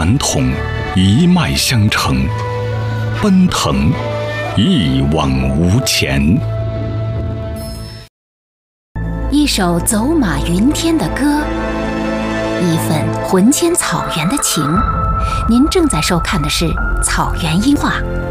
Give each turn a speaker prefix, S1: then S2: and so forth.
S1: 传统，一脉相承，奔腾，一往无前。
S2: 一首走马云天的歌，一份魂牵草原的情。您正在收看的是《草原音画》。